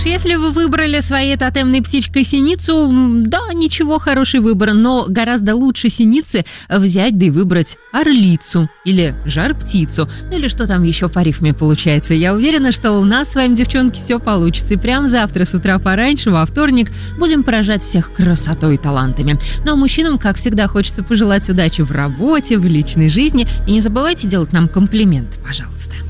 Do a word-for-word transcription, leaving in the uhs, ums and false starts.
если вы выбрали своей тотемной птичкой синицу, да, ничего, хороший выбор, но гораздо лучше синицы взять да и выбрать орлицу или жар-птицу, ну или что там еще по рифме получается. Я уверена, что у нас с вами, девчонки, все получится. И прямо завтра с утра пораньше, во вторник, будем поражать всех красотой и талантами. Ну а мужчинам, как всегда, хочется пожелать удачи в работе, в личной жизни. И не забывайте делать нам комплименты, пожалуйста.